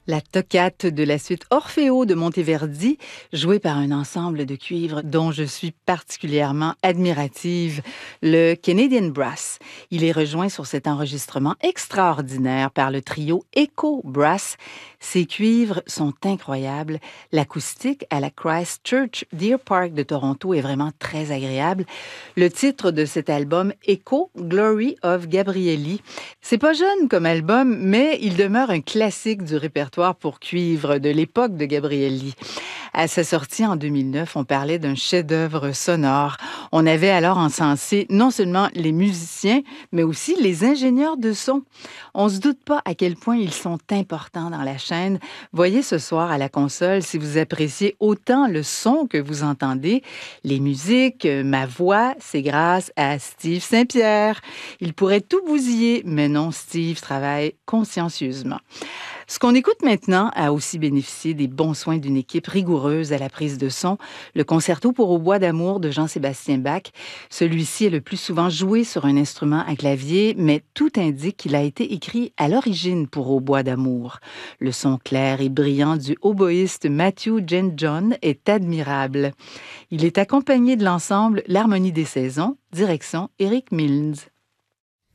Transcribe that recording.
La toccate de la suite Orfeo de Monteverdi, jouée par un ensemble de cuivres dont je suis particulièrement admirative, le Canadian Brass. Il est rejoint sur cet enregistrement extraordinaire par le trio Echo Brass. Ces cuivres sont incroyables. L'acoustique à la Christchurch Deer Park de Toronto est vraiment très agréable. Le titre de cet album, Echo, Glory of Gabrielli. C'est pas jeune comme album, mais il demeure un classique du répertoire pour cuivre de l'époque de Gabrielli. À sa sortie en 2009, on parlait d'un chef-d'œuvre sonore. On avait alors encensé non seulement les musiciens, mais aussi les ingénieurs de son. On se doute pas à quel point ils sont importants dans la chaîne. Voyez ce soir à la console si vous appréciez autant le son que vous entendez. Les musiques, ma voix, c'est grâce à Steve Saint-Pierre. Il pourrait tout bousiller, mais non, Steve travaille consciencieusement. Ce qu'on écoute maintenant a aussi bénéficié des bons soins d'une équipe rigoureuse à la prise de son, le concerto pour hautbois d'amour de Jean-Sébastien Bach. Celui-ci est le plus souvent joué sur un instrument à clavier, mais tout indique qu'il a été écrit à l'origine pour hautbois d'amour. Le son clair et brillant du hautboïste Matthew Jane John est admirable. Il est accompagné de l'ensemble L'Harmonie des saisons, direction Eric Milnes.